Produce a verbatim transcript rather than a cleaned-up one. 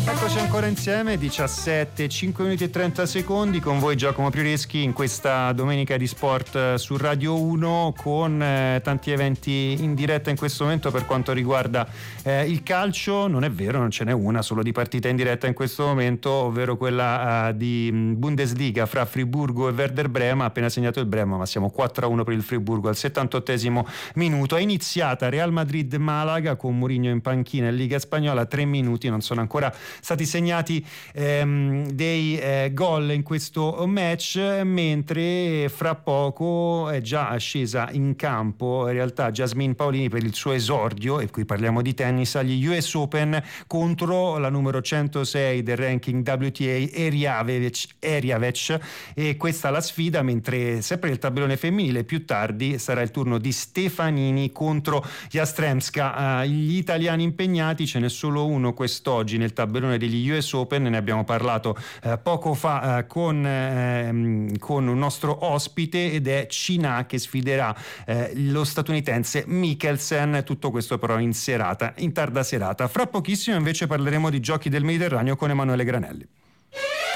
Eccoci ancora insieme, diciassette, cinque minuti e trenta secondi, con voi Giacomo Prioreschi in questa domenica di sport su Radio uno, con eh, tanti eventi in diretta in questo momento per quanto riguarda eh, il calcio. Non è vero, non ce n'è una solo di partita in diretta in questo momento, ovvero quella eh, di Bundesliga fra Friburgo e Werder Brema. Ha appena segnato il Brema, ma siamo quattro a uno per il Friburgo al settantottesimo minuto. È iniziata Real Madrid-Malaga con Mourinho in panchina in Liga Spagnola, tre minuti, non sono ancora stati segnati ehm, dei eh, gol in questo match, mentre fra poco è già scesa in campo in realtà Jasmine Paolini per il suo esordio, e qui parliamo di tennis, agli U S Open contro la numero centosei del ranking W T A Eriavec, Eriavec, e questa la sfida, mentre sempre nel tabellone femminile più tardi sarà il turno di Stefanini contro Jastremska. Uh, gli italiani impegnati, ce n'è solo uno quest'oggi nel tabellone degli U S Open, ne abbiamo parlato eh, poco fa eh, con, eh, con un nostro ospite, ed è Cina che sfiderà eh, lo statunitense Mikkelsen. Tutto questo però in serata, in tarda serata. Fra pochissimo invece parleremo di Giochi del Mediterraneo con Emanuele Granelli.